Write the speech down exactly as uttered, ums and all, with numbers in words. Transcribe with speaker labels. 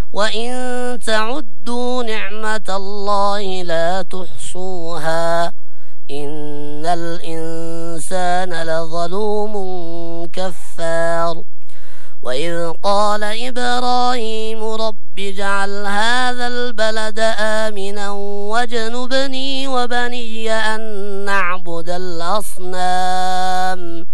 Speaker 1: وإن تعدوا نعمة الله لا تحصوها إن الإنسان لظلوم كفار وإذ قال إبراهيم رب اجعل هذا البلد آمنا واجنبني وبني أن نعبد الأصنام